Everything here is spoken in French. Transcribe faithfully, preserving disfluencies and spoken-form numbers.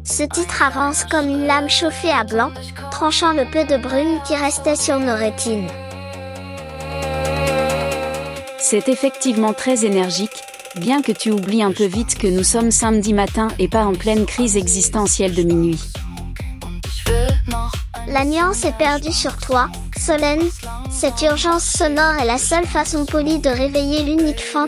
Ce titre avance comme une lame chauffée à blanc, tranchant le peu de brume qui restait sur nos rétines. C'est effectivement très énergique, bien que tu oublies un peu vite que nous sommes samedi matin et pas en pleine crise existentielle de minuit. La nuance est perdue sur toi, Solène. Cette urgence sonore est la seule façon polie de réveiller l'unique fan